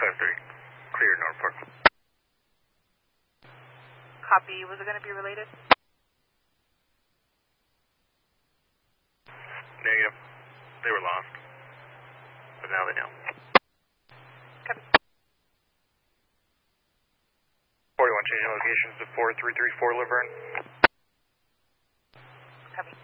Clear Norfolk. Copy. Was it going to be related? Negative. They were lost. But now they know. Copy. 41 changing locations to 4334 Laverne. Copy.